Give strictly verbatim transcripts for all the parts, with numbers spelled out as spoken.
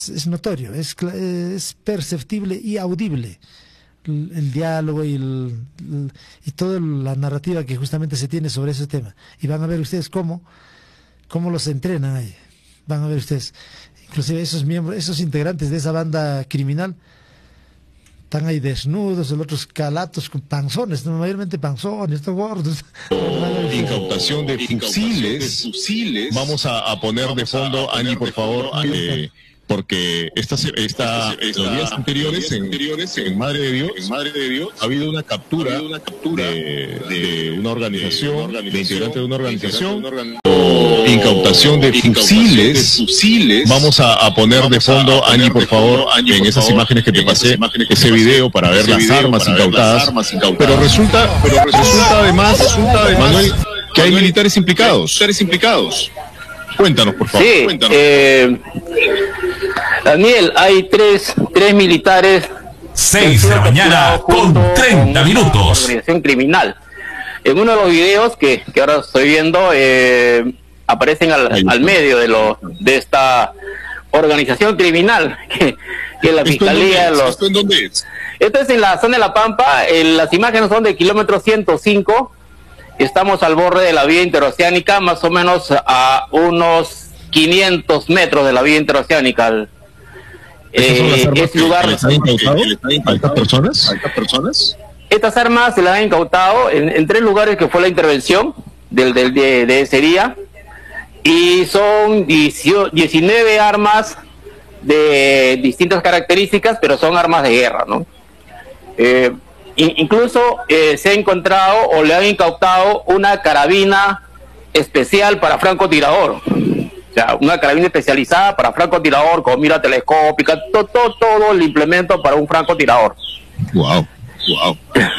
es notorio, es, es perceptible y audible el, el diálogo y, el, el, y toda la narrativa que justamente se tiene sobre ese tema. Y van a ver ustedes cómo, cómo los entrenan ahí. Van a ver ustedes, inclusive esos miembros, esos integrantes de esa banda criminal, están ahí desnudos, los otros calatos con panzones, ¿no? Mayormente panzones, estos gordos. Incautación de fusiles. fusiles. Vamos a, a poner Vamos de fondo, Angie, por favor, eh, porque esta, esta, esta, los días anteriores, en, anteriores en, en, Madre de Dios, en Madre de Dios ha habido una captura, habido una captura de, de, una organización, de, una organización, de integrante de una organización. De una Incautación de fusiles. fusiles. Vamos a, a poner Vamos de fondo, Angie, por favor, Angie, en por esas favor, imágenes que te pasé, que ese video para ver las armas incautadas. Armas incautadas. Pero resulta, pero resulta además, resulta además, Manuel, que hay militares implicados. Militares implicados. Cuéntanos, por favor. Sí, Cuéntanos. Eh, Daniel, hay tres, tres militares. Seis de la mañana con treinta minutos. Organización criminal. En uno de los videos que, que ahora estoy viendo, eh, aparecen al, al medio de lo de esta organización criminal que, que la fiscalía ¿Esto, los, ¿Esto en dónde es? Esto es en la zona de La Pampa. Eh, las imágenes son del kilómetro ciento cinco. Estamos al borde de la vía interoceánica, más o menos a unos quinientos metros de la vía interoceánica. Eh, ¿Este lugar que, les han incautado a estas personas? ¿A estas personas? Estas armas se las han incautado en, en tres lugares que fue la intervención del, del de, de ese día, y son diecinueve armas de distintas características, pero son armas de guerra, ¿no? Eh, incluso eh, se ha encontrado o le han incautado una carabina especial para francotirador, o sea, una carabina especializada para francotirador con mira telescópica, todo, todo, todo el implemento para un francotirador. Wow, wow.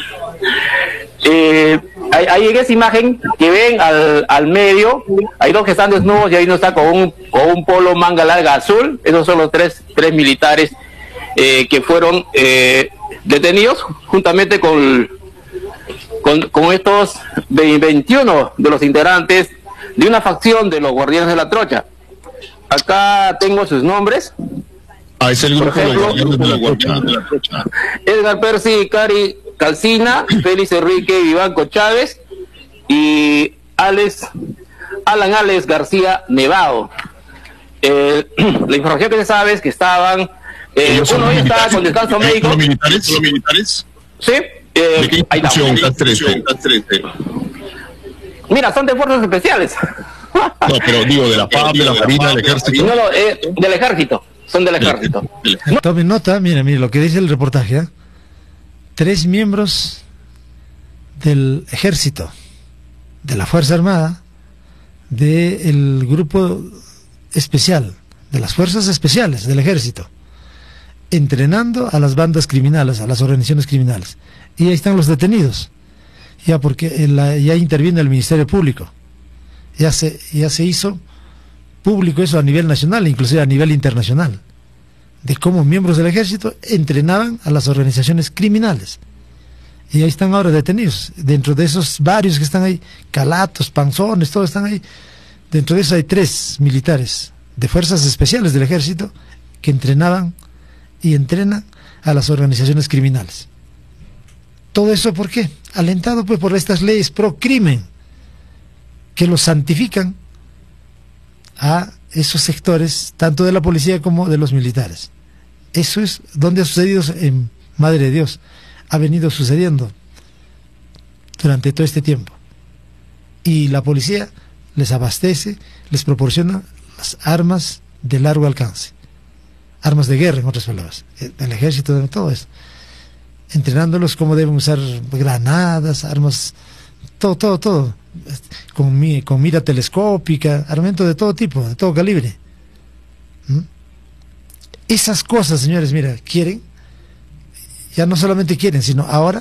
Eh, hay, hay en esa imagen que ven al, al medio, hay dos que están desnudos y hay uno está con un, con un polo manga larga azul. Esos son los tres, tres militares eh, que fueron eh, detenidos juntamente con, con, con estos veintiuno de los integrantes de una facción de los Guardianes de la Trocha. Acá tengo sus nombres. Ah, es el grupo de los Guardianes de la Trocha. Edgar Percy, Cari Calcina, Félix Enrique Vivanco Chávez y Alex, Alan Alex García Nevado. Eh, la información que se sabe es que estaban, eh, uno ya estaba con descanso médico. ¿Los militares? ¿Los militares? Sí. Eh, ¿De qué institución? Mira, son de fuerzas especiales. No, pero digo, de la P A M, de la Marina, del Ejército. No, no, eh, del Ejército. Son del Ejército. No. Tomen nota, mire, mire lo que dice el reportaje, ¿eh? Tres miembros del Ejército, de la Fuerza Armada, del grupo especial, de las Fuerzas Especiales del Ejército, entrenando a las bandas criminales, a las organizaciones criminales. Y ahí están los detenidos, ya porque la, ya interviene el Ministerio Público, ya se, ya se hizo público eso a nivel nacional, inclusive a nivel internacional, de cómo miembros del Ejército entrenaban a las organizaciones criminales. Y ahí están ahora detenidos. Dentro de esos varios que están ahí, calatos, panzones, todos están ahí. Dentro de eso hay tres militares de fuerzas especiales del Ejército que entrenaban y entrenan a las organizaciones criminales. ¿Todo eso por qué? Alentado pues por estas leyes pro crimen que los santifican a esos sectores, tanto de la policía como de los militares. Eso es donde ha sucedido en Madre de Dios, ha venido sucediendo durante todo este tiempo. Y la policía les abastece, les proporciona las armas de largo alcance, armas de guerra, en otras palabras, el ejército, de todo eso, entrenándolos cómo deben usar granadas, armas, todo, todo, todo, con, mi, con mira telescópica, armamento de todo tipo, de todo calibre. ¿Mm? Esas cosas, señores, mira, quieren, ya no solamente quieren, sino ahora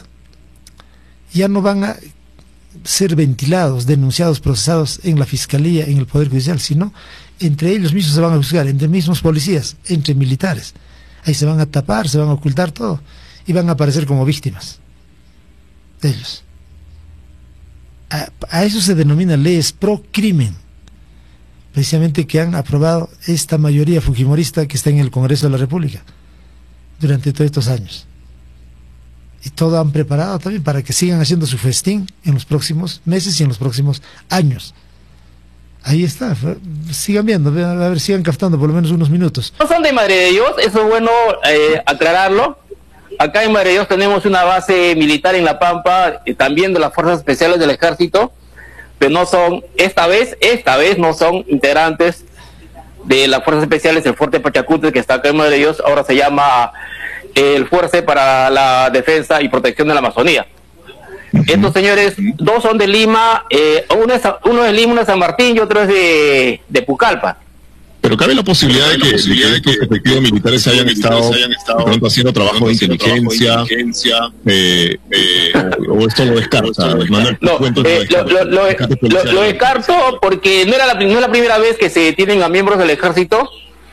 ya no van a ser ventilados, denunciados, procesados en la Fiscalía, en el Poder Judicial, sino entre ellos mismos se van a juzgar, entre mismos policías, entre militares. Ahí se van a tapar, se van a ocultar todo y van a aparecer como víctimas de ellos. A, a eso se denomina leyes pro crimen, precisamente que han aprobado esta mayoría fujimorista que está en el Congreso de la República durante todos estos años. Y todo han preparado también para que sigan haciendo su festín en los próximos meses y en los próximos años. Ahí está, sigan viendo, a ver, sigan captando por lo menos unos minutos. No son de Madre de Dios, eso es bueno eh, aclararlo. Acá en Madre de Dios tenemos una base militar en La Pampa, eh, también de las Fuerzas Especiales del Ejército, pero no son, esta vez, esta vez no son integrantes de las Fuerzas Especiales del Fuerte Pachacútec, que está acá en Madre de Dios, ahora se llama eh, el Fuerza para la Defensa y Protección de la Amazonía. Uh-huh. Estos señores, dos son de Lima, eh, uno, es, uno es de Lima, uno es de San Martín y otro es de, de Pucallpa. Pero cabe la posibilidad de que, posibilidad de que estos efectivos militares hayan estado, hayan estado pronto haciendo trabajo de inteligencia, trabajo de inteligencia eh, eh, o, o esto lo descarta. Manuel, no, eh, lo, lo, lo, lo, lo descarto porque no era la, no es la primera vez que se detienen a miembros del ejército.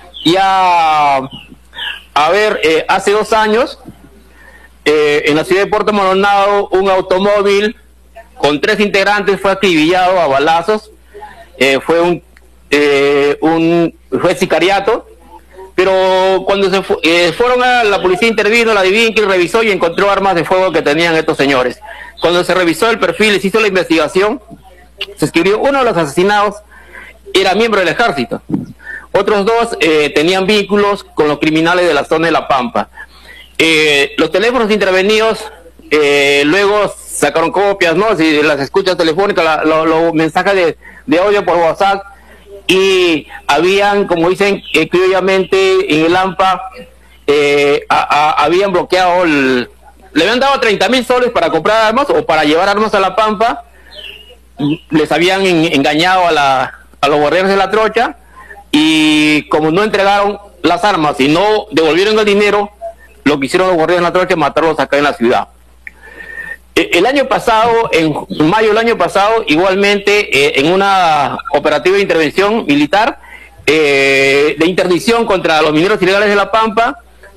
Ya, a ver, eh, hace dos años, eh, en la ciudad de Puerto Maldonado, un automóvil con tres integrantes fue acribillado a balazos. Eh, fue un Eh, un fue sicariato, pero cuando se fu eh, fueron a la policía, intervino, la Divinqui revisó y encontró armas de fuego que tenían estos señores. Cuando se revisó el perfil, se hizo la investigación, se escribió uno de los asesinados era miembro del ejército, otros dos eh, tenían vínculos con los criminales de la zona de La Pampa. Eh, los teléfonos intervenidos eh, luego sacaron copias, ¿no? Si las escuchas telefónicas, la, los lo mensajes de, de audio por WhatsApp. Y habían, como dicen eh, criollamente en el AMPA, eh, a, a, habían bloqueado, el, le habían dado treinta mil soles para comprar armas o para llevar armas a La Pampa, les habían en, engañado a, la, a los guardianes de la trocha, y como no entregaron las armas y no devolvieron el dinero, lo que hicieron los guardianes de la trocha es matarlos acá en la ciudad. El año pasado, en mayo del año pasado, igualmente eh, en una operativa de intervención militar, eh, de interdicción contra los mineros ilegales de La Pampa,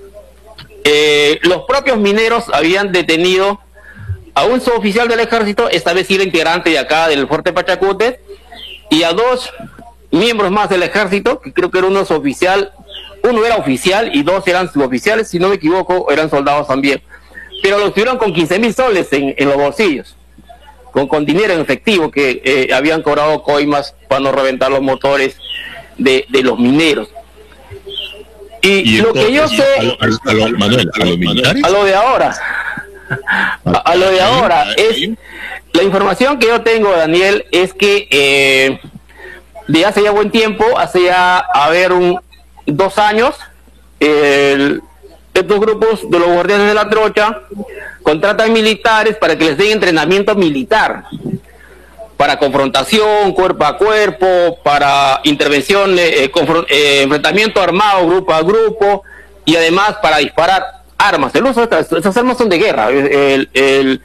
eh, los propios mineros habían detenido a un suboficial del ejército, esta vez era integrante de acá del Fuerte Pachacútec, y a dos miembros más del ejército, que creo que era uno suboficial, uno era oficial y dos eran suboficiales, si no me equivoco, eran soldados también. Pero lo tuvieron con quince mil soles en, en los bolsillos, con, con dinero en efectivo que eh, habían cobrado coimas para no reventar los motores de, de los mineros. Y, y lo que yo sé, a lo, a lo, Manuel, a, lo militares? a lo de ahora, a, a lo de ahora, es la información que yo tengo, Daniel, es que eh, de hace ya buen tiempo, hace ya, a ver, un, dos años, el estos grupos de los guardianes de la trocha contratan militares para que les den entrenamiento militar, para confrontación cuerpo a cuerpo, para intervención, eh, eh, enfrentamiento armado grupo a grupo, y además para disparar armas. El uso de estas, estas armas son de guerra. El, el,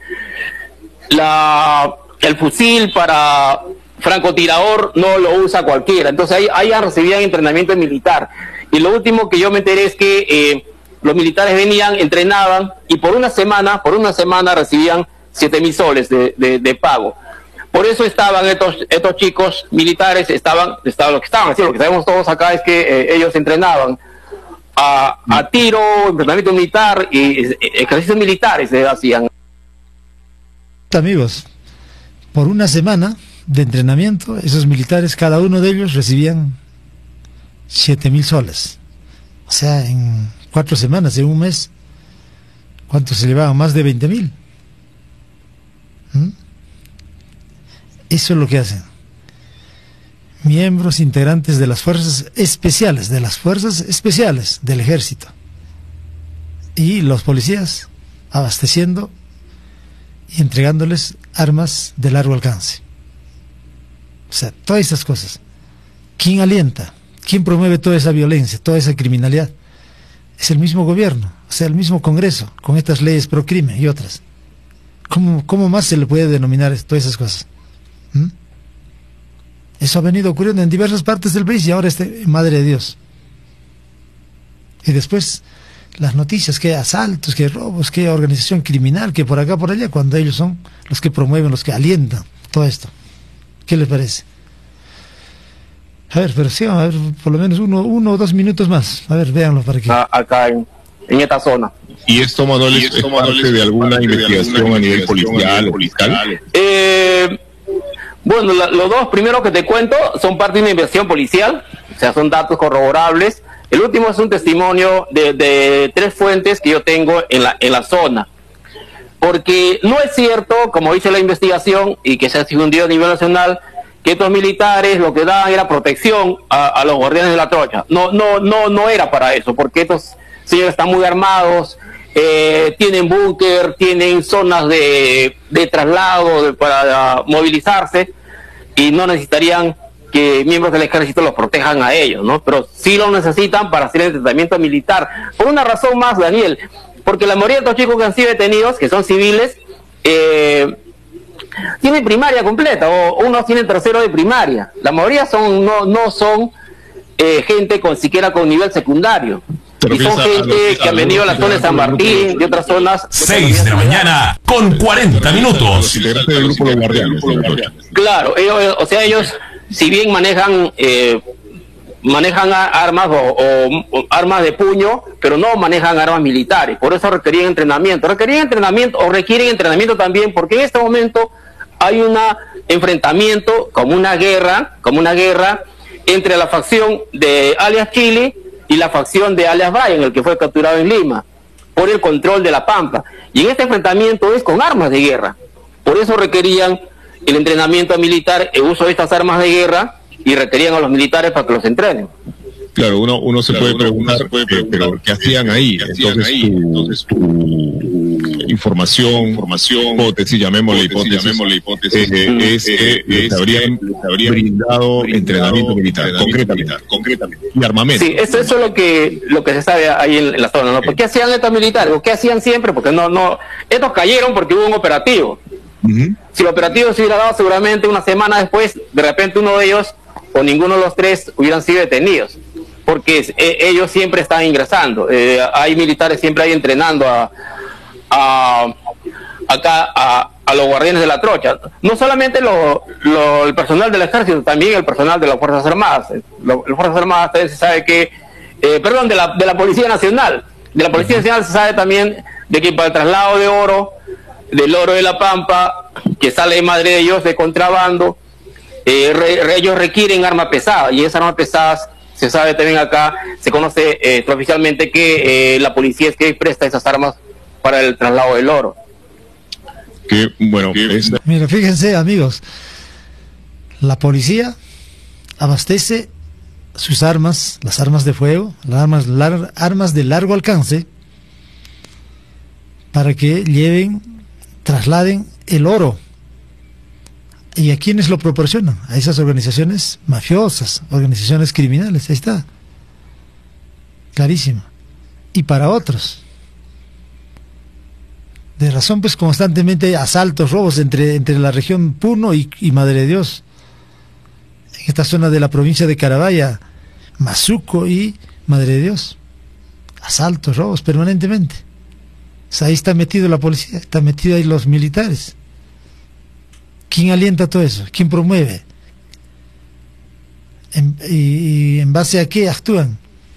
la, el fusil para francotirador no lo usa cualquiera. Entonces ahí, ahí recibían entrenamiento militar. Y lo último que yo me enteré es que eh, los militares venían, entrenaban y por una semana, por una semana recibían siete mil soles de, de, de pago. Por eso estaban estos estos chicos militares, estaban, estaban lo que estaban haciendo, lo que sabemos todos acá es que eh, ellos entrenaban a, a tiro, entrenamiento militar y eh, ejercicios militares se hacían. Amigos, por una semana de entrenamiento, esos militares, cada uno de ellos recibían siete mil soles. O sea, en cuatro semanas, en un mes, ¿cuánto se llevaban? Más de veinte mil. ¿Mm? Eso es lo que hacen. Miembros integrantes de las fuerzas especiales, de las fuerzas especiales del ejército. Y los policías abasteciendo y entregándoles armas de largo alcance. O sea, todas esas cosas. ¿Quién alienta? ¿Quién promueve toda esa violencia, toda esa criminalidad? Es el mismo gobierno, o sea, el mismo Congreso, con estas leyes pro crimen y otras. ¿Cómo, cómo más se le puede denominar todas esas cosas? ¿Mm? Eso ha venido ocurriendo en diversas partes del país y ahora este, madre de Dios. Y después las noticias, que hay asaltos, que hay robos, que hay organización criminal, que por acá, por allá, cuando ellos son los que promueven, los que alientan todo esto. ¿Qué les parece? A ver, pero sí, a ver, por lo menos uno, uno o dos minutos más. A ver, véanlo para que... Acá en, en esta zona. ¿Y esto, Manuel, es, es parte de alguna investigación a nivel policial o fiscal? Eh, bueno, la, los dos primeros que te cuento son parte de una investigación policial, o sea, son datos corroborables. El último es un testimonio de, de tres fuentes que yo tengo en la, en la zona. Porque no es cierto, como dice la investigación, y que se ha difundido a nivel nacional, que estos militares lo que daban era protección a, a los guardianes de la trocha. No, no, no, no era para eso, porque estos señores están muy armados, eh, tienen búnker, tienen zonas de, de traslado de, para movilizarse, y no necesitarían que miembros del ejército los protejan a ellos, ¿no? Pero sí lo necesitan para hacer el entrenamiento militar. Por una razón más, Daniel, porque la mayoría de estos chicos que han sido detenidos, que son civiles, eh, tienen primaria completa, o unos tienen tercero de primaria. La mayoría son no, no son eh, gente con siquiera con nivel secundario. Pero y son gente que han venido a la zona de San Martín, de otras zonas. seis de la mañana con cuarenta minutos. Integrantes del grupo Los Guardianes. Claro, ellos, o sea, ellos, si bien manejan eh, manejan armas o, o, o armas de puño, pero no manejan armas militares. Por eso requerían entrenamiento. Requerían entrenamiento o requieren entrenamiento también, porque en este momento hay un enfrentamiento, como una guerra, como una guerra entre la facción de alias Chile y la facción de alias Brian, el que fue capturado en Lima, por el control de la Pampa. Y en este enfrentamiento es con armas de guerra. Por eso requerían el entrenamiento militar, el uso de estas armas de guerra, y requerían a los militares para que los entrenen. Claro, uno, uno se, claro, puede, uno, preguntar, uno se puede preguntar, pero ¿qué hacían ahí? Entonces, ahí? Tu, Entonces tu, tu información, información, hipótesis, llamémosle hipótesis, llamémosle hipótesis eh, eh, es que eh, les habrían, habrían brindado, brindado entrenamiento militar, entrenamiento concretamente, concretamente, y armamento. Sí, eso, eso es lo que lo que se sabe ahí en, en la zona, ¿no? ¿Por qué hacían estos militares? ¿O qué hacían siempre? Porque no, no, estos cayeron porque hubo un operativo. Uh-huh. Si el operativo se hubiera dado seguramente una semana después, de repente uno de ellos o ninguno de los tres hubieran sido detenidos, porque eh, ellos siempre están ingresando. Eh, hay militares siempre ahí entrenando a, a acá a, a los guardianes de la trocha. No solamente lo, lo, el personal del ejército, también el personal de las Fuerzas Armadas. Lo, las Fuerzas Armadas también se sabe que, eh, perdón, de la, de la Policía Nacional. De la Policía Nacional se sabe también de que para el traslado de oro, del oro de la Pampa, que sale de Madre de Dios de contrabando, eh, re, re, ellos requieren armas pesadas, y esas armas pesadas se sabe también acá, se conoce eh, oficialmente que eh, la policía es que presta esas armas para el traslado del oro. Que, bueno, es... Mira, fíjense, amigos, la policía abastece sus armas, las armas de fuego, las armas, lar, armas de largo alcance, para que lleven, trasladen el oro. ¿Y a quiénes lo proporcionan? A esas organizaciones mafiosas, organizaciones criminales. Ahí está. Clarísimo. Y para otros. De razón, pues constantemente hay asaltos, robos entre, entre la región Puno y, y Madre de Dios. En esta zona de la provincia de Carabaya, Mazuco y Madre de Dios. Asaltos, robos permanentemente. O sea, ahí está metido la policía, está metido ahí los militares. ¿Quién alienta todo eso? ¿Quién promueve? En, y, ¿Y en base a qué actúan?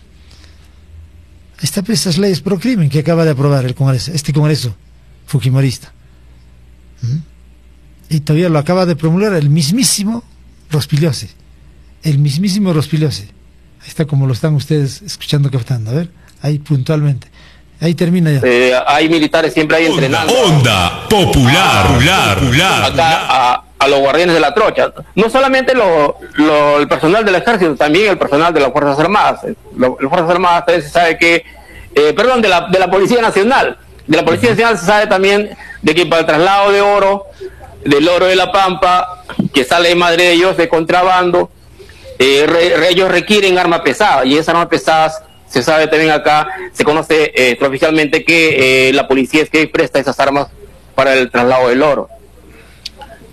Ahí están esas leyes pro crimen que acaba de aprobar el Congreso, este Congreso fujimorista. ¿Mm? Y todavía lo acaba de promulgar el mismísimo Rospigliosi. El mismísimo Rospigliosi. Ahí está, como lo están ustedes escuchando, captando. A ver, ahí puntualmente. Ahí termina ya. Eh, hay militares siempre ahí entrenando. Onda popular, popular, popular. Acá a, a los guardianes de la trocha. No solamente lo, lo, el personal del ejército, también el personal de las Fuerzas Armadas. Lo, las Fuerzas Armadas también se sabe que, eh, perdón, de la, de la Policía Nacional. De la Policía Nacional se sabe también de que para el traslado de oro, del oro de la Pampa, que sale de Madre de Dios de contrabando, eh, re, re, ellos requieren armas pesadas, y esas armas pesadas se sabe también acá, se conoce eh, oficialmente que eh, la policía es que presta esas armas para el traslado del oro.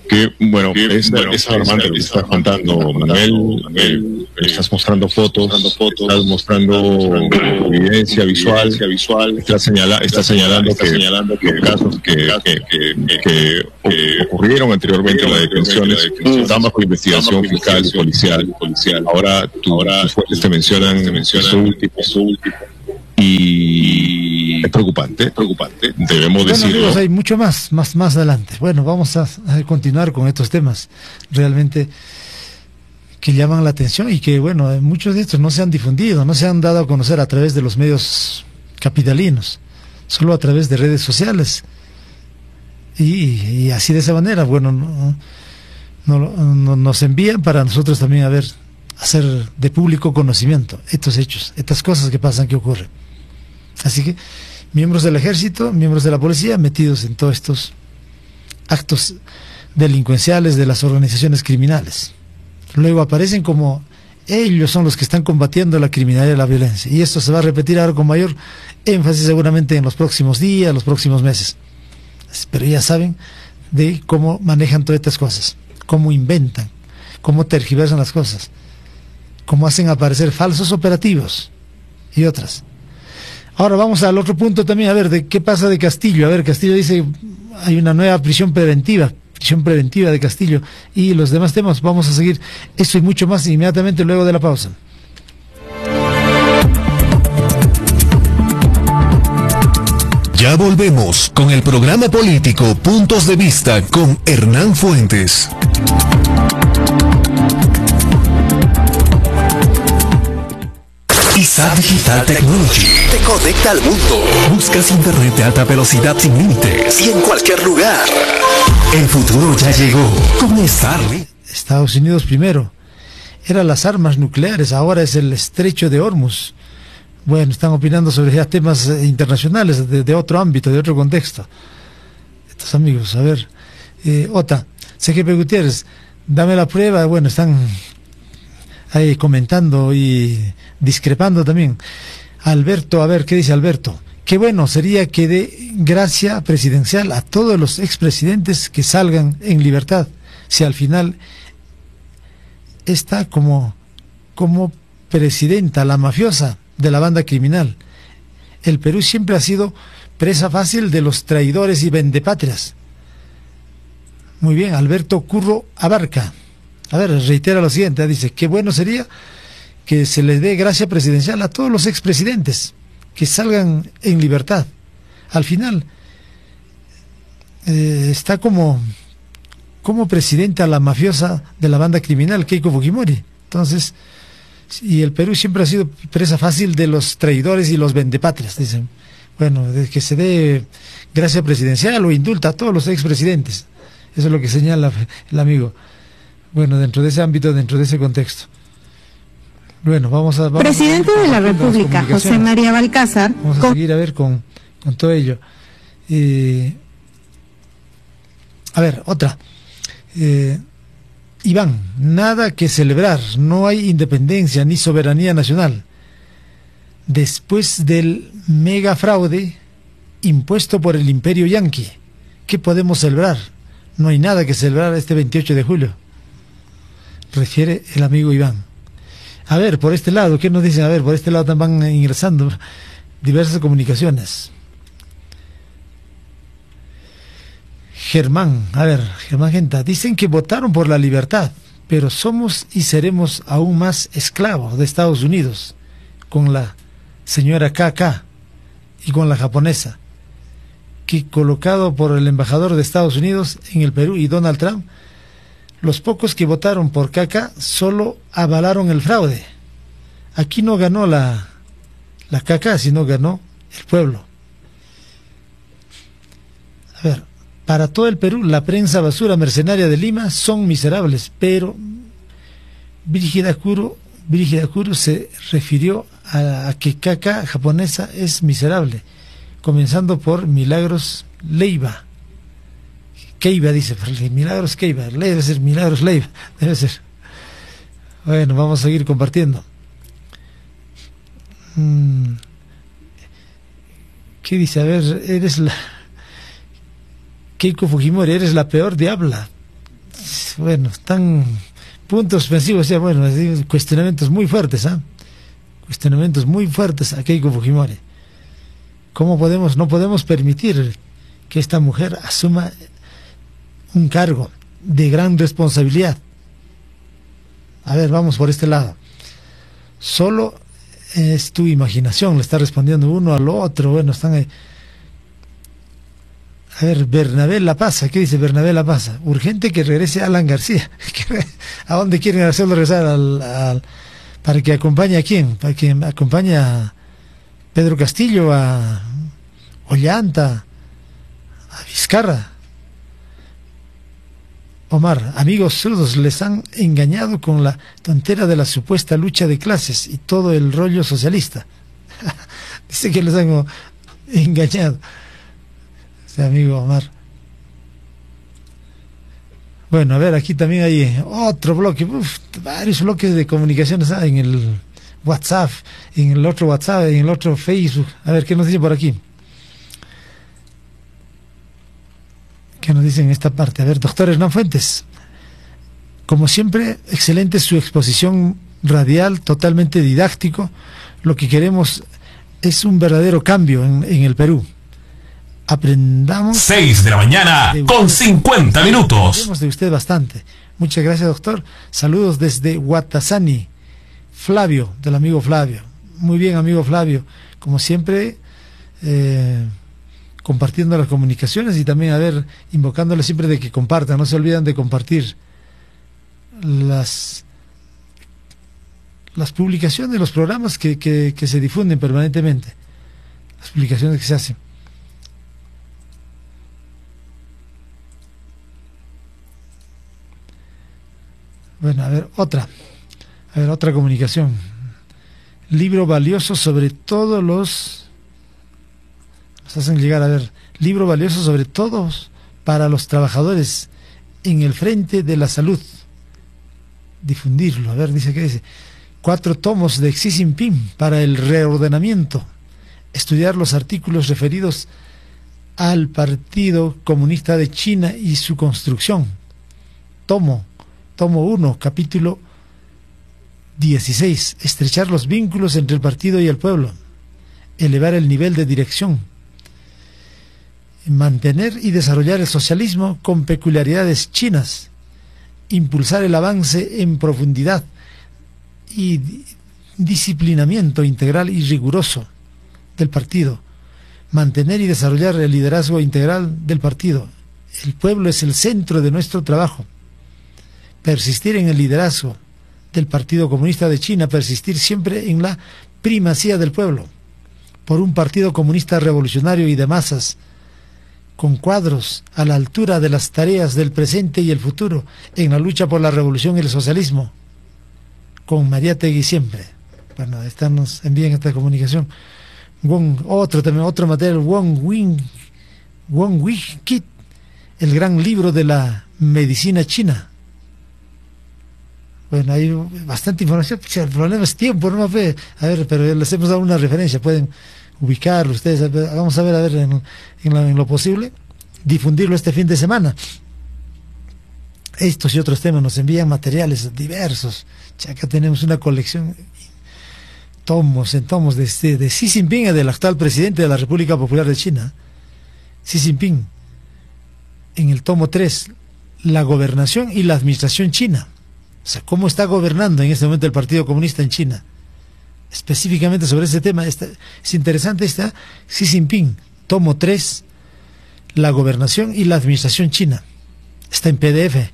Que, bueno, es, bueno, es alarmante lo que estás contando, Manuel. Manuel, estás mostrando fotos, estás mostrando evidencia visual, visual estás, señala, estás señalando que, señalando que casos que, que, que, que, que ocurrieron anteriormente en las detenciones están bajo investigación fiscal y policial. Ahora, tú, ahora tus fuentes te mencionan, te mencionan su último, su último. Y es preocupante, es preocupante, debemos bueno, decirlo. Amigos, hay mucho más, más, más adelante. Bueno, vamos a, a continuar con estos temas realmente que llaman la atención y que, bueno, muchos de estos no se han difundido, no se han dado a conocer a través de los medios capitalinos, solo a través de redes sociales. Y, y así de esa manera, bueno, no, no, no, nos envían para nosotros también a ver, hacer de público conocimiento estos hechos, estas cosas que pasan, que ocurren. Así que miembros del ejército, miembros de la policía metidos en todos estos actos delincuenciales de las organizaciones criminales. Luego aparecen como ellos son los que están combatiendo la criminalidad y la violencia. Y esto se va a repetir ahora con mayor énfasis seguramente en los próximos días, los próximos meses. Pero ya saben de cómo manejan todas estas cosas, cómo inventan, cómo tergiversan las cosas, cómo hacen aparecer falsos operativos y otras. Ahora vamos al otro punto también, a ver, de qué pasa de Castillo. A ver, Castillo dice, hay una nueva prisión preventiva, prisión preventiva de Castillo, y los demás temas, vamos a seguir esto y mucho más inmediatamente luego de la pausa. Ya volvemos con el programa político Puntos de Vista con Hernán Fuentes. I S A Digital Technology te conecta al mundo. Buscas internet de alta velocidad sin límites y en cualquier lugar. El futuro ya llegó con Starlink. Estados Unidos primero eran las armas nucleares, ahora es el estrecho de Hormuz. Bueno, están opinando sobre ya temas eh, internacionales de, de otro ámbito, de otro contexto. Estos amigos, a ver, eh, Ota, C G P Gutiérrez, dame la prueba. Bueno, están ahí comentando y discrepando también. Alberto, a ver, ¿qué dice Alberto? Qué bueno sería que dé gracia presidencial a todos los expresidentes que salgan en libertad, si al final está como, como presidenta la mafiosa de la banda criminal. El Perú siempre ha sido presa fácil de los traidores y vendepatrias. Muy bien, Alberto Curro Abarca. A ver, reitera lo siguiente, dice, qué bueno sería que se les dé gracia presidencial a todos los expresidentes que salgan en libertad. Al final eh, está como como presidenta la mafiosa de la banda criminal, Keiko Fujimori. Entonces, y el Perú siempre ha sido presa fácil de los traidores y los vendepatrias, dicen. Bueno, de que se dé gracia presidencial o indulta a todos los expresidentes. Eso es lo que señala el amigo. Bueno, dentro de ese ámbito, dentro de ese contexto. Bueno, vamos a... Vamos Presidente a de la República, José María Balcázar. Vamos a con... seguir a ver con, con todo ello. Eh, a ver, otra. Eh, Iván, nada que celebrar, no hay independencia ni soberanía nacional. Después del mega fraude impuesto por el imperio yanqui, ¿qué podemos celebrar? No hay nada que celebrar este veintiocho de julio, refiere el amigo Iván. A ver, por este lado, ¿qué nos dicen? A ver, por este lado también van ingresando diversas comunicaciones. Germán, a ver, Germán Genta, dicen que votaron por la libertad, pero somos y seremos aún más esclavos de Estados Unidos, con la señora K K y con la japonesa, que colocado por el embajador de Estados Unidos en el Perú y Donald Trump, los pocos que votaron por K K solo avalaron el fraude. Aquí no ganó la, la K K, sino ganó el pueblo. A ver, para todo el Perú, la prensa basura mercenaria de Lima son miserables, pero Brígida Kuro, Brígida Kuro se refirió a, a que K K japonesa es miserable, comenzando por Milagros Leiva. Keiva dice, Milagros Keiva, debe ser Milagros Leiva, debe ser. Bueno, vamos a seguir compartiendo. Hmm. ¿Qué dice? A ver, eres la... Keiko Fujimori, eres la peor diabla bueno, están puntos suspensivos, ya bueno, cuestionamientos muy fuertes, ¿ah? ¿eh? Cuestionamientos muy fuertes a Keiko Fujimori. ¿Cómo podemos, no podemos permitir que esta mujer asuma un cargo de gran responsabilidad? A ver, vamos por este lado. Solo es tu imaginación, le está respondiendo uno al otro. Bueno, están ahí. A ver, Bernabé La Paz, ¿qué dice Bernabé La Paz? Urgente que regrese Alan García. ¿A dónde quieren hacerlo regresar? Al, al, ¿Para que acompañe a quién? ¿Para que acompañe a Pedro Castillo, a Ollanta, a Vizcarra? Omar, amigos zurdos, les han engañado con la tontera de la supuesta lucha de clases y todo el rollo socialista. Dice que les han engañado. Ese amigo Omar. Bueno, a ver, aquí también hay otro bloque, uf, varios bloques de comunicaciones, ¿sabes? En el WhatsApp, en el otro WhatsApp, en el otro Facebook. A ver, ¿qué nos dice por aquí? ¿Qué nos dice en esta parte? A ver, doctor Hernán Fuentes, como siempre, excelente su exposición radial, totalmente didáctico. Lo que queremos es un verdadero cambio en, en el Perú. Aprendamos. seis de la mañana de con cincuenta minutos. Aprendemos de usted bastante. Muchas gracias, doctor. Saludos desde Guatazani. Flavio, del amigo Flavio. Muy bien, amigo Flavio. Como siempre, eh, compartiendo las comunicaciones y también, a ver, invocándole siempre de que compartan. No se olviden de compartir las las publicaciones, los programas que, que, que se difunden permanentemente. Las publicaciones que se hacen. Bueno, a ver, otra. A ver, otra comunicación. Libro valioso sobre todos los... Nos hacen llegar, a ver, libro valioso sobre todos para los trabajadores en el frente de la salud. Difundirlo, a ver, dice, ¿qué dice? Cuatro tomos de Xi Jinping para el reordenamiento. Estudiar los artículos referidos al Partido Comunista de China y su construcción. Tomo, tomo uno, capítulo dieciséis. Estrechar los vínculos entre el partido y el pueblo. Elevar el nivel de dirección. Mantener y desarrollar el socialismo con peculiaridades chinas. Impulsar el avance en profundidad y disciplinamiento integral y riguroso del partido. Mantener y desarrollar el liderazgo integral del partido. El pueblo es el centro de nuestro trabajo. Persistir en el liderazgo del Partido Comunista de China, persistir siempre en la primacía del pueblo, por un partido comunista revolucionario y de masas, con cuadros a la altura de las tareas del presente y el futuro, en la lucha por la revolución y el socialismo, con Mariátegui siempre. Bueno, esta nos envían esta comunicación. Wong, otro también, otro material, Wong Wing, Wong Wing Kit, el gran libro de la medicina china. Bueno, hay bastante información. El problema es tiempo, no me a ver, pero les hemos dado una referencia, pueden ubicarlo ustedes. Vamos a ver, a ver, en, en, lo, en lo posible, difundirlo este fin de semana. Estos y otros temas nos envían materiales diversos. Ya acá tenemos una colección, tomos en tomos, de, de, de Xi Jinping, del actual presidente de la República Popular de China. Xi Jinping, en el tomo tres, la gobernación y la administración china. O sea, cómo está gobernando en este momento el Partido Comunista en China. Específicamente sobre este tema, está, es interesante, está Xi Jinping, tomo tres, la gobernación y la administración china. Está en P D F.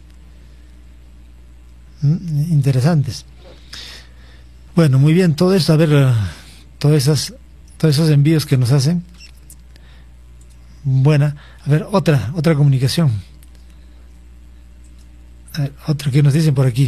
Mm, interesantes. Bueno, muy bien, todo esto, a ver, uh, todas esas, todos esos envíos que nos hacen. Buena. A ver, otra, otra comunicación. A ver, otro que nos dicen por aquí.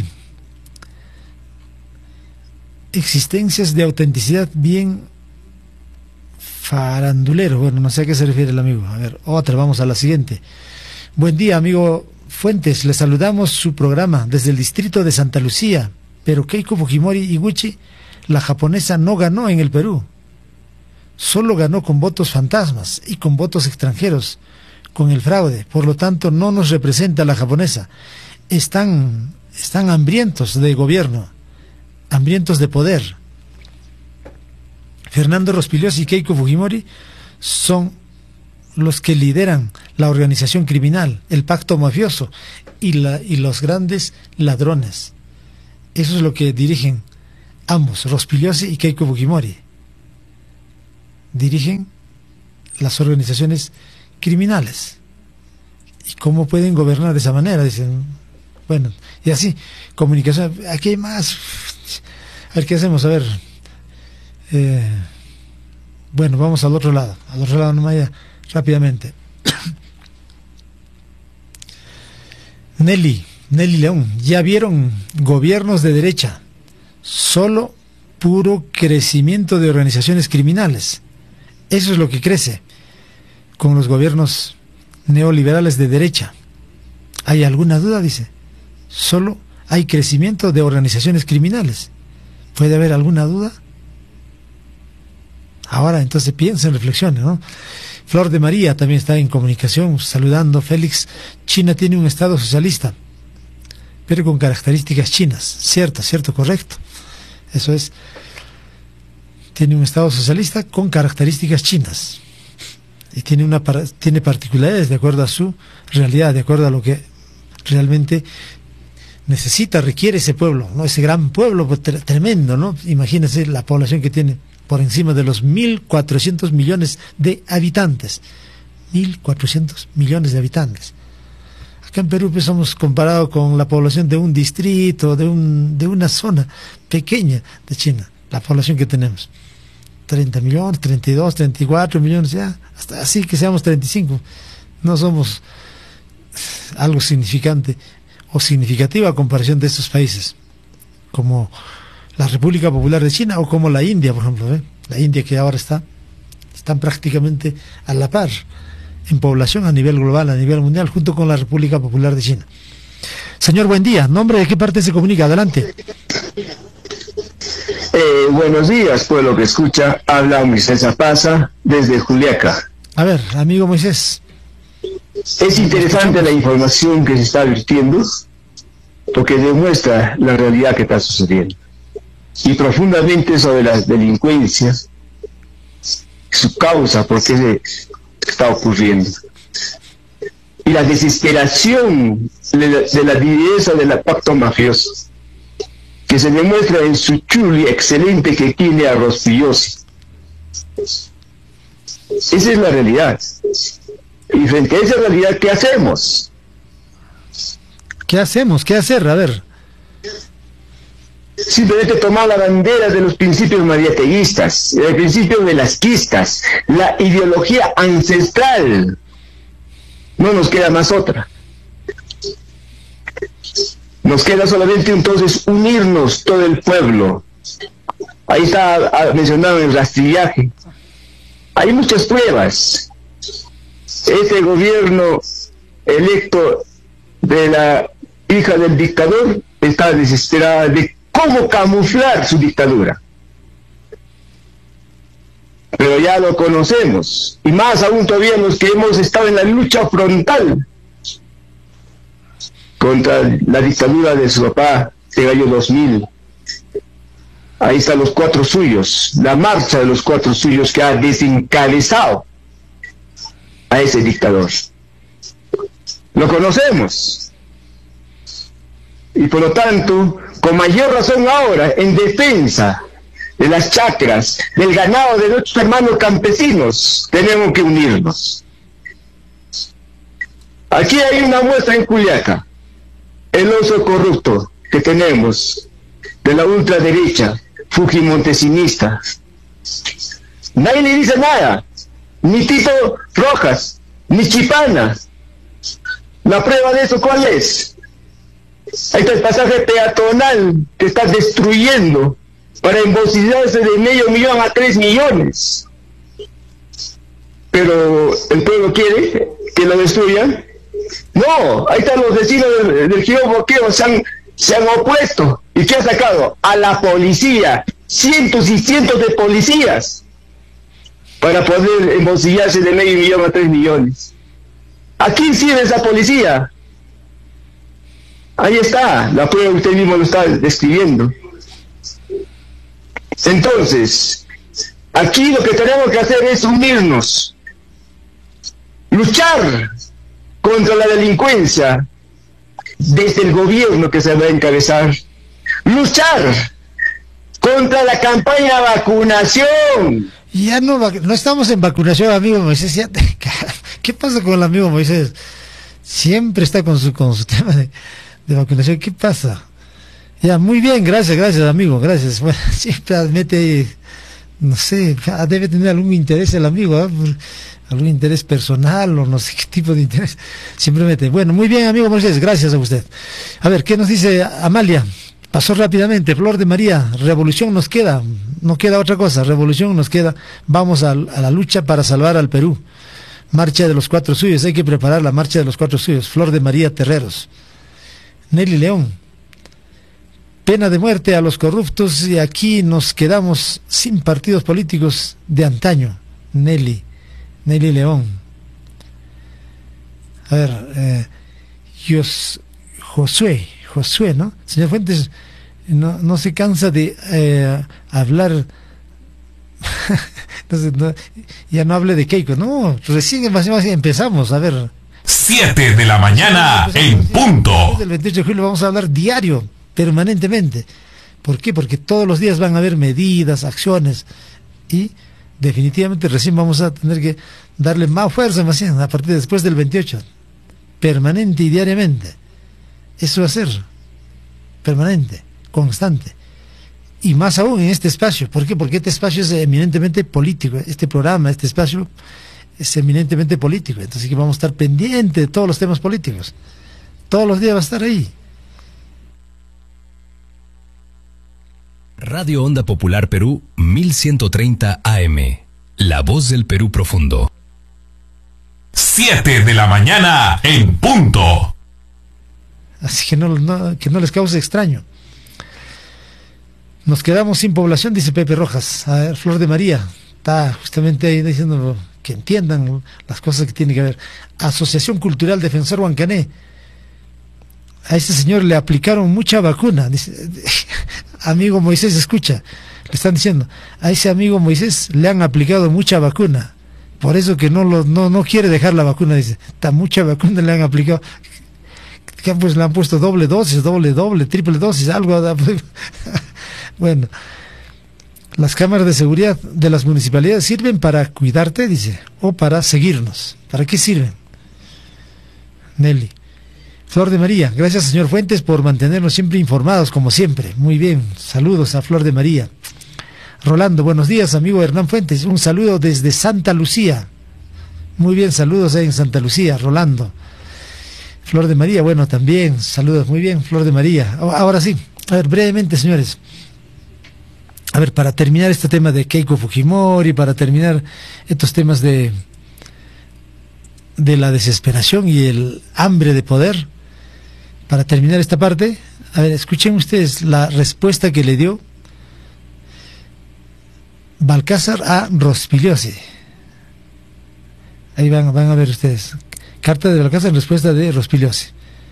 Existencias de autenticidad bien farandulero. Bueno, no sé a qué se refiere el amigo. A ver, otra, vamos a la siguiente. Buen día, amigo Fuentes. Le saludamos su programa desde el distrito de Santa Lucía. Pero Keiko Fujimori Iguchi, la japonesa, no ganó en el Perú. Solo ganó con votos fantasmas y con votos extranjeros, con el fraude. Por lo tanto, no nos representa la japonesa. están, están hambrientos de gobierno, hambrientos de poder. Fernando Rospigliosi y Keiko Fujimori son los que lideran la organización criminal, el pacto mafioso y, la, y los grandes ladrones. Eso es lo que dirigen ambos, Rospigliosi y Keiko Fujimori. Dirigen las organizaciones criminales. ¿Y cómo pueden gobernar de esa manera? Dicen, bueno, y así, comunicación, aquí hay más. A ver, ¿qué hacemos? A ver, eh, bueno, vamos al otro lado, al otro lado nomás ya, rápidamente. Nelly, Nelly León, ya vieron gobiernos de derecha, solo puro crecimiento de organizaciones criminales. Eso es lo que crece con los gobiernos neoliberales de derecha. ¿Hay alguna duda? Dice, solo hay crecimiento de organizaciones criminales. ¿Puede haber alguna duda? Ahora entonces piensen, reflexionen, ¿no? Flor de María también está en comunicación, saludando. Félix, China tiene un estado socialista, pero con características chinas. Cierto, cierto, correcto. Eso es. Tiene un estado socialista con características chinas. Y tiene, una, tiene particularidades de acuerdo a su realidad, de acuerdo a lo que realmente necesita, requiere ese pueblo, ¿no? Ese gran pueblo pues, tremendo, ¿no? Imagínense la población que tiene por encima de los mil cuatrocientos millones de habitantes. mil cuatrocientos millones de habitantes. Acá en Perú pues, somos comparados con la población de un distrito, de, un, de una zona pequeña de China, la población que tenemos. treinta millones, treinta y dos, treinta y cuatro millones, ya, hasta así que seamos treinta y cinco. No somos algo significante o significativa a comparación de estos países, como la República Popular de China o como la India, por ejemplo, ¿eh? La India que ahora está, están prácticamente a la par en población a nivel global, a nivel mundial, junto con la República Popular de China. Señor, buen día. ¿Nombre de qué parte se comunica? Adelante. Eh, buenos días, pueblo que escucha. Habla Moisés Apaza desde Juliaca. A ver, amigo Moisés. Es interesante la información que se está vertiendo porque demuestra la realidad que está sucediendo. Y profundamente sobre la delincuencia, su causa, por qué está ocurriendo. Y la desesperación de la, de la divideza del pacto mafioso, que se demuestra en su chuli excelente que tiene a Rospigliosi. Esa es la realidad. Y frente a esa realidad, ¿qué hacemos? ¿Qué hacemos? ¿Qué hacer? A ver. Simplemente tomar la bandera de los principios mariateguistas, el principio velasquistas, la ideología ancestral. No nos queda más otra. Nos queda solamente entonces unirnos todo el pueblo. Ahí está mencionado el rastrillaje. Hay muchas pruebas. Este gobierno electo de la hija del dictador está desesperada de cómo camuflar su dictadura. Pero ya lo conocemos. Y más aún todavía los que hemos estado en la lucha frontal contra la dictadura de su papá, del año dos mil. Ahí están los cuatro suyos, la marcha de los cuatro suyos que ha desencabezado a ese dictador. Lo conocemos. Y por lo tanto, con mayor razón ahora, en defensa de las chacras, del ganado de nuestros hermanos campesinos, tenemos que unirnos. Aquí hay una muestra en Juliaca. El oso corrupto que tenemos de la ultraderecha fujimontesinista. Nadie le dice nada, ni Tito Rojas, ni Chipana. La prueba de eso, ¿cuál es? Ahí está el pasaje peatonal que está destruyendo para embolsillarse de medio millón a tres millones. Pero el pueblo quiere que lo destruyan. No, ahí están los vecinos del, del Giro Boqueo, se han, se han opuesto. ¿Y qué ha sacado? A la policía, cientos y cientos de policías, para poder embolsillarse de medio millón a tres millones. ¿A quién sirve esa policía? Ahí está, la prueba usted mismo lo está describiendo. Entonces, aquí lo que tenemos que hacer es unirnos, luchar contra la delincuencia desde el gobierno que se va a encabezar, luchar contra la campaña de vacunación. Ya no, no estamos en vacunación, amigo Moisés. Ya te, ¿qué pasa con el amigo Moisés? Siempre está con su, con su tema de, de vacunación. ¿Qué pasa? Ya, muy bien, gracias, gracias, amigo, gracias. Bueno, siempre mete, no sé, debe tener algún interés el amigo, ¿eh? Algún interés personal o no sé qué tipo de interés. Siempre mete. Bueno, muy bien, amigo Moisés, gracias a usted. A ver, ¿qué nos dice Amalia? Pasó rápidamente. Flor de María, revolución nos queda, no queda otra cosa, revolución nos queda. Vamos a, a la lucha para salvar al Perú. Marcha de los Cuatro Suyos, hay que preparar la marcha de los Cuatro Suyos. Flor de María Terreros. Nelly León, pena de muerte a los corruptos y aquí nos quedamos sin partidos políticos de antaño. Nelly, Nelly León. A ver, eh, Jos, Josué, Josué, ¿no? Señor Fuentes, no, no se cansa de eh, hablar... Entonces, no, ya no hable de Keiko, no, recién más, más empezamos, a ver. siete de la mañana en punto. Desde el veintiocho de julio vamos a hablar diario, permanentemente. ¿Por qué? Porque todos los días van a haber medidas, acciones, y definitivamente recién vamos a tener que darle más fuerza, más bien, a partir de después del veintiocho, permanente y diariamente. Eso va a ser permanente, constante. Y más aún en este espacio. ¿Por qué? Porque este espacio es eminentemente político. Este programa, este espacio es eminentemente político. Entonces que vamos a estar pendientes de todos los temas políticos. Todos los días va a estar ahí. Radio Onda Popular Perú mil ciento treinta A M. La voz del Perú profundo. siete de la mañana en punto. Así que no, no, que no les cause extraño. Nos quedamos sin población, dice Pepe Rojas. A ver, Flor de María está justamente ahí diciendo que entiendan las cosas que tiene que ver. Asociación Cultural Defensor Huancané. A este señor le aplicaron mucha vacuna. Dice, amigo Moisés, escucha, le están diciendo, a ese amigo Moisés le han aplicado mucha vacuna. Por eso que no lo, no, no quiere dejar la vacuna, dice. Está mucha vacuna le han aplicado. Pues le han puesto doble dosis, doble, doble, triple dosis, algo. Bueno, las cámaras de seguridad de las municipalidades sirven para cuidarte, dice, o para seguirnos. ¿Para qué sirven? Nelly. Flor de María, gracias señor Fuentes por mantenernos siempre informados, como siempre. Muy bien, saludos a Flor de María. Rolando, buenos días, amigo Hernán Fuentes. Un saludo desde Santa Lucía. Muy bien, saludos ahí en Santa Lucía, Rolando. Flor de María, bueno, también, saludos, muy bien, Flor de María. Ahora sí, a ver, brevemente, señores. A ver, para terminar este tema de Keiko Fujimori, para terminar estos temas de, de la desesperación y el hambre de poder, para terminar esta parte, a ver, escuchen ustedes la respuesta que le dio Balcázar a Rospigliosi. Ahí van, van a ver ustedes. Carta de Balcázar en respuesta de Rospigliosi.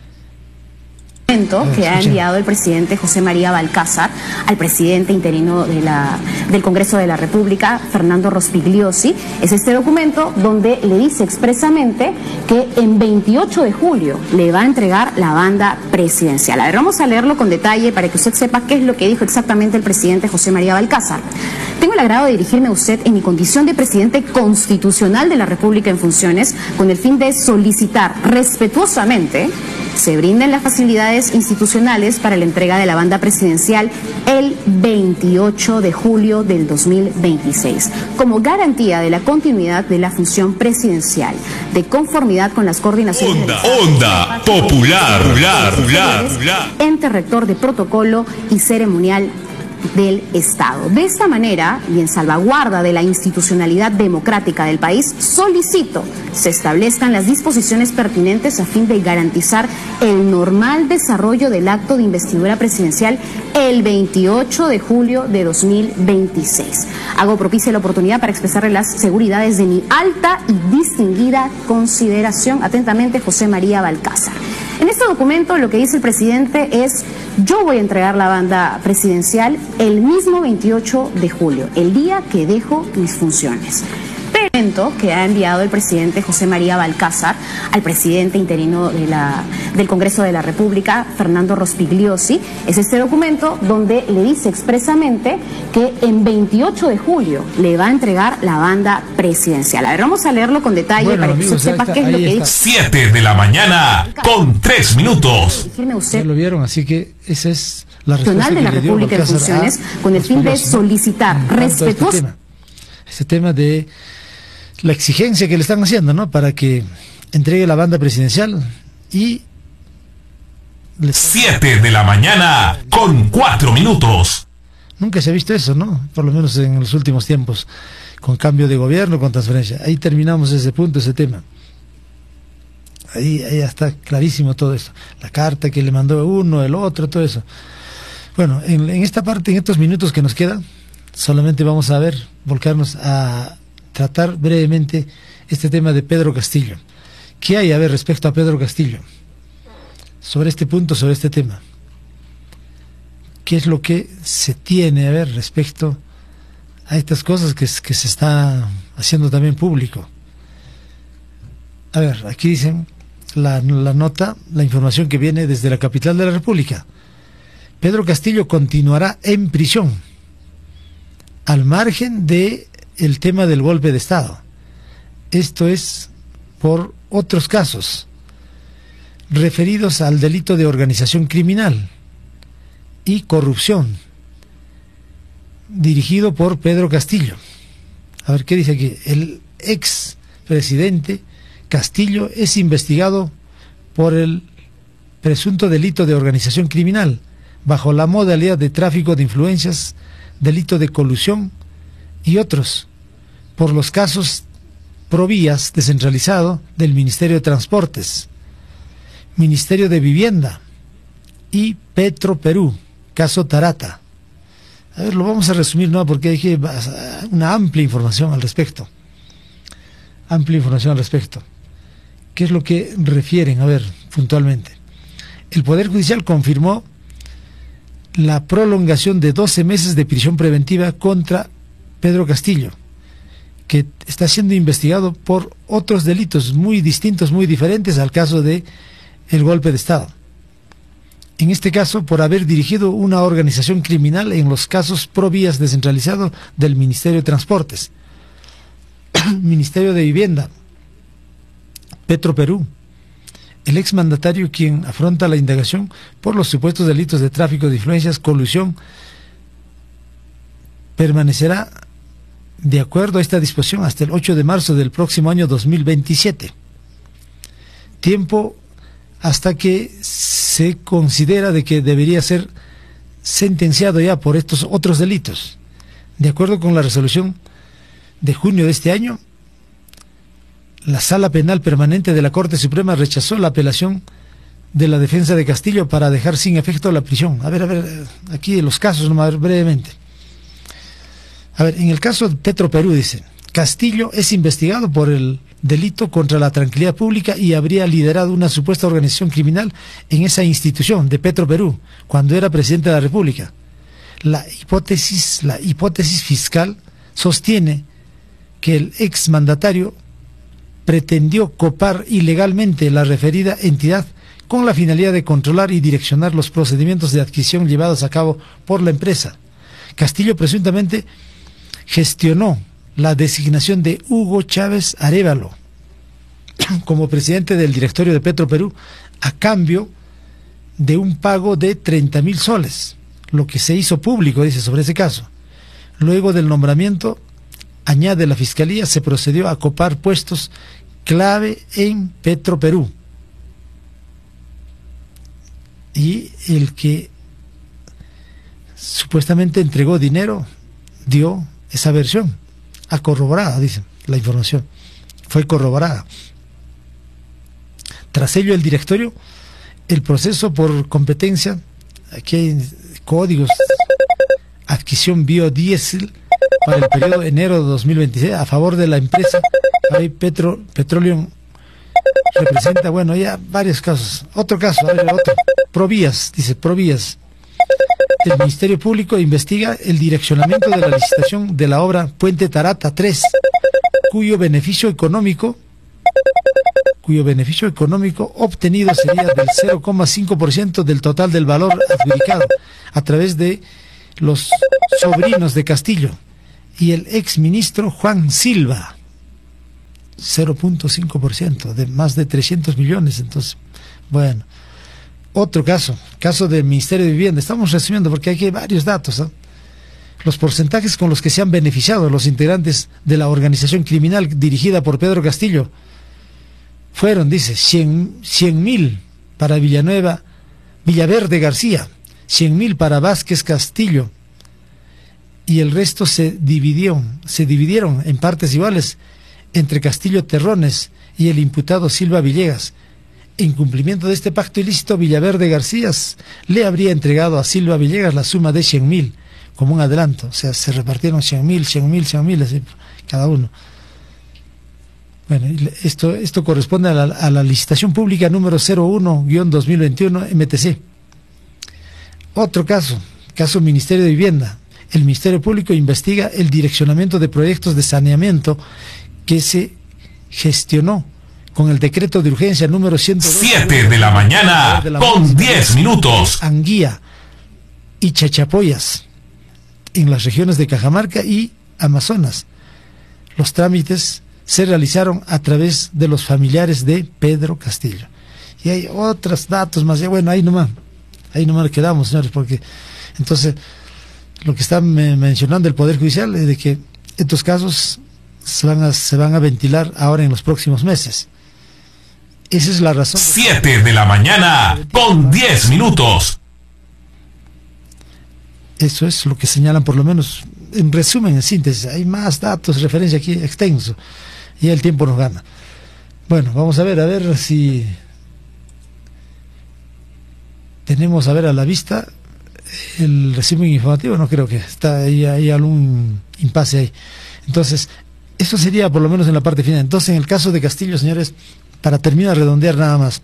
Que ha enviado el presidente José María Balcázar al presidente interino de la, del Congreso de la República, Fernando Rospigliosi. Es este documento donde le dice expresamente que en veintiocho de julio le va a entregar la banda presidencial. A ver, vamos a leerlo con detalle para que usted sepa qué es lo que dijo exactamente el presidente José María Balcázar. Tengo el agrado de dirigirme a usted en mi condición de presidente constitucional de la República en funciones con el fin de solicitar respetuosamente se brinden las facilidades institucionales para la entrega de la banda presidencial el veintiocho de julio del dos mil veintiséis, como garantía de la continuidad de la función presidencial, de conformidad con las coordinaciones... Onda, onda popular, popular, popular, popular. Ente rector de protocolo y ceremonial del Estado. De esta manera, y en salvaguarda de la institucionalidad democrática del país, solicito se establezcan las disposiciones pertinentes a fin de garantizar el normal desarrollo del acto de investidura presidencial el veintiocho de julio de dos mil veintiséis. Hago propicia la oportunidad para expresarle las seguridades de mi alta y distinguida consideración. Atentamente, José María Balcázar. En este documento lo que dice el presidente es: yo voy a entregar la banda presidencial el mismo veintiocho de julio, el día que dejo mis funciones. Que ha enviado el presidente José María Balcázar al presidente interino de la, del Congreso de la República, Fernando Rospigliosi, es este documento donde le dice expresamente que en veintiocho de julio le va a entregar la banda presidencial. A ver, vamos a leerlo con detalle, bueno, para que amigos, usted sepa qué es lo que dice. siete de la mañana con tres minutos. Ya lo vieron, así que esa es la respuesta de la que República de Funciones con el fin de solicitar respetuosos. Este tema, este tema de la exigencia que le están haciendo, ¿no? Para que entregue la banda presidencial y... siete de la mañana con cuatro minutos. Nunca se ha visto eso, ¿no? Por lo menos en los últimos tiempos, con cambio de gobierno, con transferencia. Ahí terminamos ese punto, ese tema. Ahí, ahí está clarísimo todo eso. La carta que le mandó uno, el otro, todo eso. Bueno, en, en esta parte, en estos minutos que nos quedan, solamente vamos a ver, volcarnos a tratar brevemente este tema de Pedro Castillo. ¿Qué hay a ver respecto a Pedro Castillo? Sobre este punto, sobre este tema. ¿Qué es lo que se tiene a ver respecto a estas cosas que, que se está haciendo también público? A ver, aquí dicen la, la nota, la información que viene desde la capital de la República. Pedro Castillo continuará en prisión, al margen de el tema del golpe de Estado. Esto es por otros casos referidos al delito de organización criminal y corrupción dirigido por Pedro Castillo. A ver qué dice aquí. El ex presidente Castillo es investigado por el presunto delito de organización criminal bajo la modalidad de tráfico de influencias, delito de colusión y otros, por los casos Provías descentralizado del Ministerio de Transportes, Ministerio de Vivienda y Petroperú, caso Tarata. A ver, lo vamos a resumir, ¿no? Porque hay una amplia información al respecto. Amplia información al respecto. ¿Qué es lo que refieren? A ver, puntualmente. El Poder Judicial confirmó la prolongación de doce meses de prisión preventiva contra Pedro Castillo, que está siendo investigado por otros delitos muy distintos, muy diferentes al caso de el golpe de Estado. En este caso, por haber dirigido una organización criminal en los casos Provías descentralizado del Ministerio de Transportes, Ministerio de Vivienda, Petroperú. El exmandatario, quien afronta la indagación por los supuestos delitos de tráfico de influencias, colusión, permanecerá de acuerdo a esta disposición hasta el ocho de marzo del próximo año dos mil veintisiete. Tiempo hasta que se considera de que debería ser sentenciado ya por estos otros delitos. De acuerdo con la resolución de junio de este año, la Sala Penal Permanente de la Corte Suprema rechazó la apelación de la defensa de Castillo para dejar sin efecto la prisión. A ver, a ver, aquí los casos, nomás brevemente. A ver, en el caso de Petroperú dice, Castillo es investigado por el delito contra la tranquilidad pública y habría liderado una supuesta organización criminal en esa institución de Petroperú cuando era presidente de la República. La hipótesis, la hipótesis fiscal sostiene que el exmandatario pretendió copar ilegalmente la referida entidad con la finalidad de controlar y direccionar los procedimientos de adquisición llevados a cabo por la empresa. Castillo presuntamente gestionó la designación de Hugo Chávez Arévalo como presidente del directorio de Petroperú a cambio de un pago de treinta mil soles, lo que se hizo público, dice, sobre ese caso. Luego del nombramiento, añade la Fiscalía, se procedió a copar puestos clave en Petroperú. Y el que supuestamente entregó dinero dio esa versión, a corroborada, dicen, la información fue corroborada. Tras ello, el directorio, el proceso por competencia, aquí hay códigos, adquisición biodiesel para el periodo de enero de dos mil veintiséis a favor de la empresa Petro, Petroleum representa, bueno, ya varios casos. Otro caso, a ver, otro. Provías, dice Provías. El Ministerio Público investiga el direccionamiento de la licitación de la obra Puente Tarata tres, cuyo beneficio económico, cuyo beneficio económico obtenido sería del cero coma cinco por ciento del total del valor adjudicado a través de los sobrinos de Castillo y el exministro Juan Silva. cero punto cinco por ciento de más de trescientos millones. Entonces, bueno, otro caso, caso del Ministerio de Vivienda. Estamos resumiendo porque aquí hay varios datos, ¿eh? Los porcentajes con los que se han beneficiado los integrantes de la organización criminal dirigida por Pedro Castillo fueron, dice, cien mil para Villanueva, Villaverde García, cien mil para Vázquez Castillo, y el resto se dividieron, se dividieron en partes iguales entre Castillo Terrones y el imputado Silva Villegas. En cumplimiento de este pacto ilícito, Villaverde García le habría entregado a Silva Villegas la suma de cien mil como un adelanto. O sea, se repartieron cien mil, cien mil, cien mil, así, cada uno. Bueno, esto, esto corresponde a la, a la licitación pública número cero uno guión dos mil veintiuno M T C. Otro caso, caso Ministerio de Vivienda. El Ministerio Público investiga el direccionamiento de proyectos de saneamiento que se gestionó con el decreto de urgencia número ciento dos. siete de la mañana de la con diez minutos. Anguía y Chachapoyas, en las regiones de Cajamarca y Amazonas. Los trámites se realizaron a través de los familiares de Pedro Castillo. Y hay otros datos más. Bueno, ahí nomás, ahí nomás quedamos, señores, porque entonces lo que está mencionando el Poder Judicial es de que estos casos se van a, se van a ventilar ahora en los próximos meses. Esa es la razón. siete de la mañana con diez minutos. Eso es lo que señalan, por lo menos, en resumen, en síntesis. Hay más datos, referencia aquí extenso, y el tiempo nos gana. Bueno, vamos a ver, a ver si tenemos, a ver, a la vista el resumen informativo. No creo que está ahí, hay algún impasse ahí. Entonces, eso sería por lo menos en la parte final. Entonces, en el caso de Castillo, señores, para terminar, redondear nada más,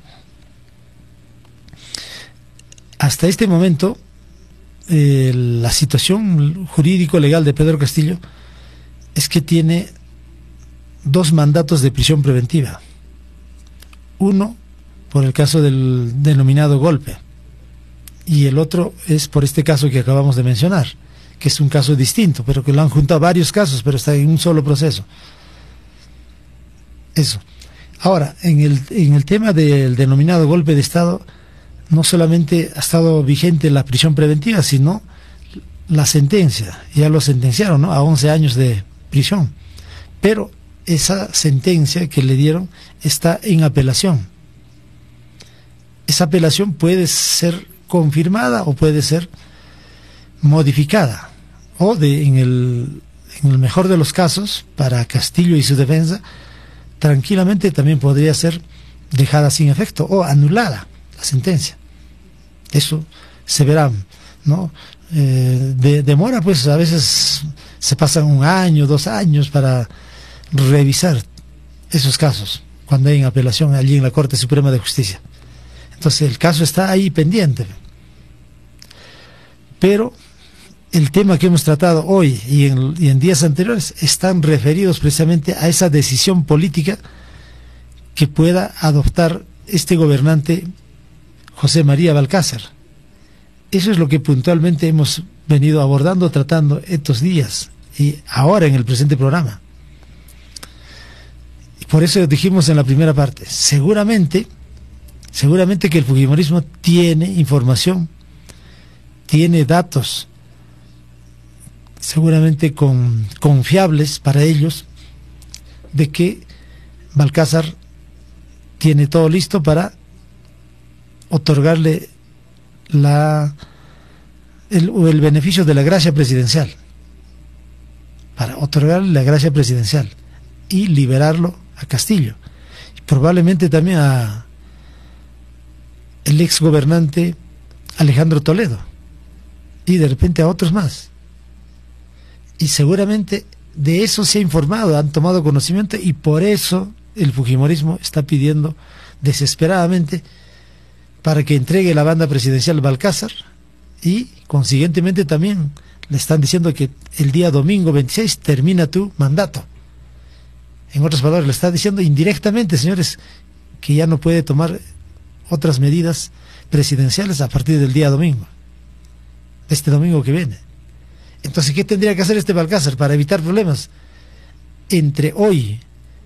hasta este momento eh, la situación jurídico-legal de Pedro Castillo es que tiene dos mandatos de prisión preventiva. Uno por el caso del denominado golpe, y el otro es por este caso que acabamos de mencionar, que es un caso distinto, pero que lo han juntado varios casos, pero está en un solo proceso. Eso. Ahora, en el, en el tema del denominado golpe de Estado, no solamente ha estado vigente la prisión preventiva, sino la sentencia. Ya lo sentenciaron, ¿no?, a once años de prisión. Pero esa sentencia que le dieron está en apelación. Esa apelación puede ser confirmada o puede ser modificada, o de, en el, en el mejor de los casos, para Castillo y su defensa, tranquilamente también podría ser dejada sin efecto o anulada la sentencia. Eso se verá, ¿no? Eh, de, demora, pues a veces se pasan un año, dos años para revisar esos casos cuando hay en apelación allí en la Corte Suprema de Justicia. Entonces el caso está ahí pendiente. Pero el tema que hemos tratado hoy y en, y en días anteriores están referidos precisamente a esa decisión política que pueda adoptar este gobernante José María Balcázar. Eso es lo que puntualmente hemos venido abordando, tratando estos días y ahora en el presente programa. Por eso dijimos en la primera parte, seguramente, seguramente que el fujimorismo tiene información, tiene datos, seguramente con, confiables para ellos, de que Balcázar tiene todo listo para otorgarle la el, el beneficio de la gracia presidencial, para otorgarle la gracia presidencial y liberarlo a Castillo, y probablemente también a el ex gobernante Alejandro Toledo, y de repente a otros más. Y seguramente de eso se ha informado, han tomado conocimiento, y por eso el fujimorismo está pidiendo desesperadamente para que entregue la banda presidencial Balcázar, y consiguientemente también le están diciendo que el día domingo veintiséis termina tu mandato. En otras palabras, le está diciendo indirectamente, señores, que ya no puede tomar otras medidas presidenciales a partir del día domingo, este domingo que viene. Entonces, ¿qué tendría que hacer este Balcázar para evitar problemas? Entre hoy